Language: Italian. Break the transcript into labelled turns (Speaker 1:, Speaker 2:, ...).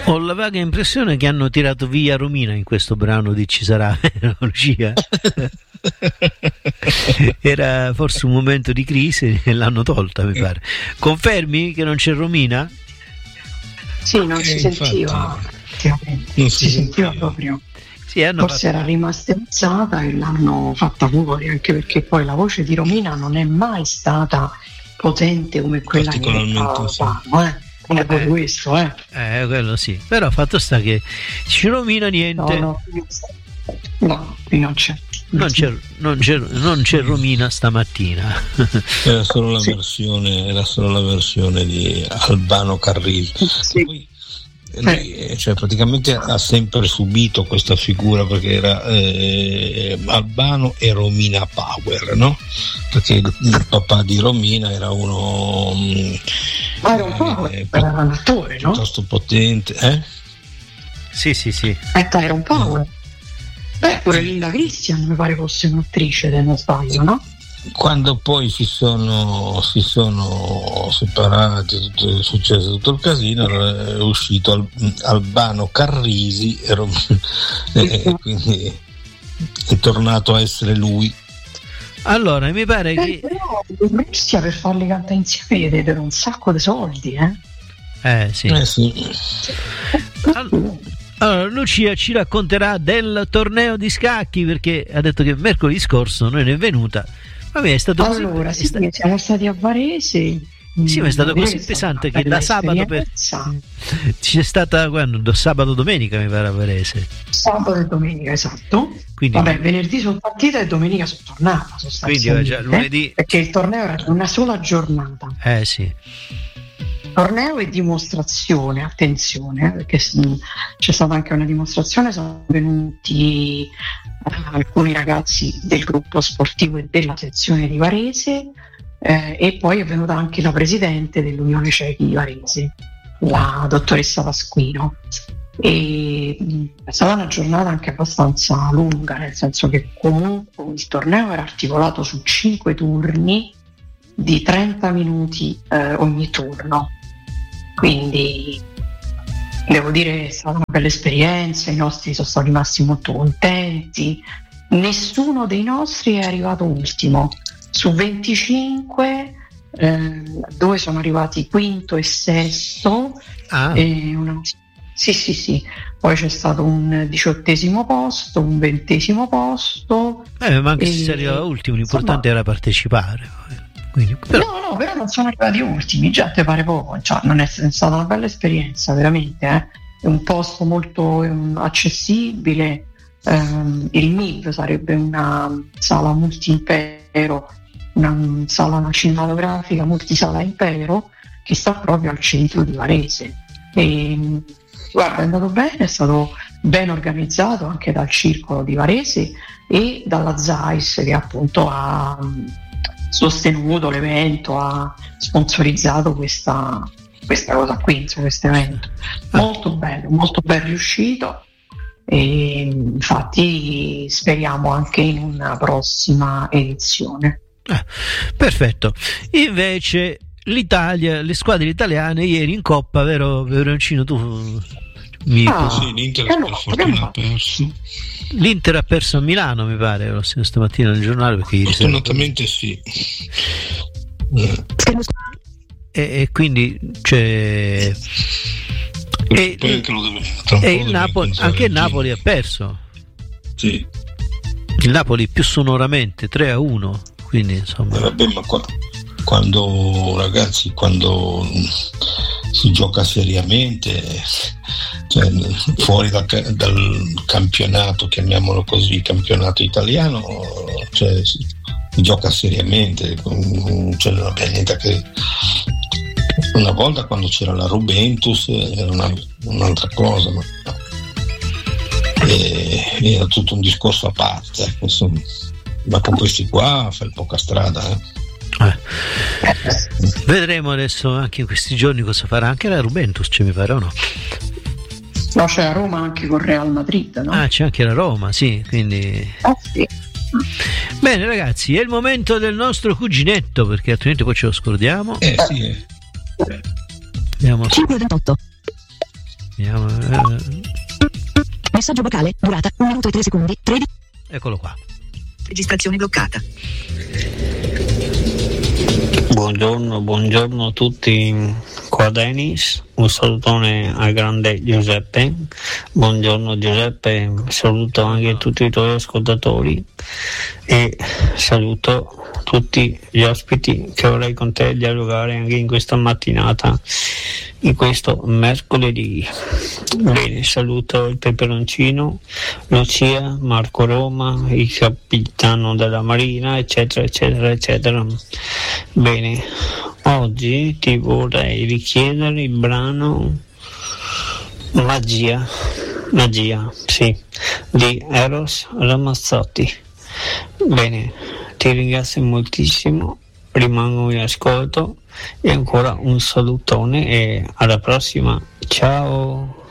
Speaker 1: Ho la vaga impressione che hanno tirato via Romina in questo brano di Ci sarà, Lucia? Era forse un momento di crisi e l'hanno tolta, mi pare. Confermi che non c'è Romina?
Speaker 2: Sì, non si sentiva. Non si sentiva proprio.
Speaker 1: Sì,
Speaker 2: forse era rimasterizzata e l'hanno fatta fuori, anche perché poi la voce di Romina non è mai stata potente come quella che come questo,
Speaker 1: quello sì. Però fatto sta che ci Romina niente.
Speaker 2: No, qui non c'è.
Speaker 1: Non c'è Romina stamattina.
Speaker 3: Era solo la versione di Albano Carrisi.
Speaker 2: Sì.
Speaker 3: Poi, cioè praticamente ha sempre subito questa figura, perché era Albano e Romina Power, no? Perché il papà di Romina era uno
Speaker 2: era un attore, no?
Speaker 3: Piuttosto potente,
Speaker 1: Sì.
Speaker 2: Era un Power. Pure Linda Christian mi pare fosse un'attrice, se non sbaglio, no?
Speaker 3: Quando poi si sono separati, è successo tutto il casino, è uscito Albano Carrisi e quindi è tornato a essere lui.
Speaker 1: Allora mi pare che
Speaker 2: Russia per farli cantare insieme gli diedero un sacco di soldi,
Speaker 1: sì. Allora, Lucia ci racconterà del torneo di scacchi, perché ha detto che mercoledì scorso non è venuta. Vabbè, è stato così.
Speaker 2: Allora, siamo stati a Varese.
Speaker 1: Sì, ma è stato così pesante che da sabato c'è stata sabato domenica mi pare a Varese.
Speaker 2: Sabato e domenica, esatto.
Speaker 1: Quindi,
Speaker 2: venerdì sono partita e domenica sono tornata sostanzialmente.
Speaker 1: Quindi già lunedì.
Speaker 2: Perché il torneo era una sola giornata.
Speaker 1: Sì.
Speaker 2: Torneo e dimostrazione, attenzione, perché c'è stata anche una dimostrazione, sono venuti alcuni ragazzi del gruppo sportivo e della sezione di Varese, e poi è venuta anche la presidente dell'Unione Ciechi di Varese, la dottoressa Pasquino. E è stata una giornata anche abbastanza lunga, nel senso che comunque il torneo era articolato su 5 turni di 30 minuti ogni turno. Quindi devo dire è stata una bella esperienza, i nostri sono stati rimasti molto contenti, nessuno dei nostri è arrivato ultimo, su 25 dove sono arrivati quinto e sesto, sì, poi c'è stato un 18° posto, un 20° posto,
Speaker 1: ma anche se si arrivava ultimo l'importante era partecipare. Quindi,
Speaker 2: però non sono arrivati ultimi, già te pare poco, non è stata una bella esperienza veramente, è un posto molto accessibile, il MIV sarebbe una sala multi-impero, una sala cinematografica multisala impero che sta proprio al centro di Varese, e guarda, è andato bene, è stato ben organizzato anche dal circolo di Varese e dalla ZAIS, che appunto ha sostenuto l'evento, ha sponsorizzato questa cosa qui, questo evento molto bello, molto ben riuscito, e infatti speriamo anche in una prossima edizione.
Speaker 1: Perfetto. Invece l'Italia, le squadre italiane ieri in Coppa, vero Veroncino, tu
Speaker 3: sì, l'Inter per fortuna ha perso.
Speaker 1: L'Inter ha perso a Milano, mi pare, l'ho sentito stamattina nel giornale, perché ieri
Speaker 3: fortunatamente sì.
Speaker 1: E quindi c'è anche il Napoli ha perso.
Speaker 3: Sì.
Speaker 1: Il Napoli più sonoramente 3-1, quindi insomma.
Speaker 3: Vabbè, ma quando si gioca seriamente, cioè, fuori dal campionato, chiamiamolo così, campionato italiano, cioè, si gioca seriamente, cioè, non abbiamo niente che. Una volta quando c'era la Rubentus era un'altra cosa, ma era tutto un discorso a parte, insomma. Ma con questi qua fai poca strada.
Speaker 1: Vedremo adesso anche in questi giorni cosa farà anche la Rubentus, mi pare, o no?
Speaker 2: No, c'è a Roma anche con Real Madrid, no?
Speaker 1: C'è anche la Roma, sì, quindi
Speaker 2: sì.
Speaker 1: Bene ragazzi, è il momento del nostro cuginetto, perché altrimenti poi ce lo scordiamo.
Speaker 3: Sì.
Speaker 1: Andiamo.
Speaker 4: 5 da 8. Messaggio vocale, durata 1 minuto e 3 secondi, 13.
Speaker 1: Eccolo qua.
Speaker 4: Registrazione bloccata.
Speaker 5: Buongiorno a tutti qua Denis, un salutone al grande Giuseppe. Buongiorno Giuseppe, saluto anche tutti i tuoi ascoltatori e saluto tutti gli ospiti che vorrei con te dialogare anche in questa mattinata, in questo mercoledì. Bene, saluto il Peperoncino, Lucia, Marco Roma, il capitano della Marina, eccetera eccetera eccetera. Bene, oggi ti vorrei richiedere il brano Magia, sì, di Eros Ramazzotti. Bene, ti ringrazio moltissimo, rimango in ascolto e ancora un salutone e alla prossima, ciao.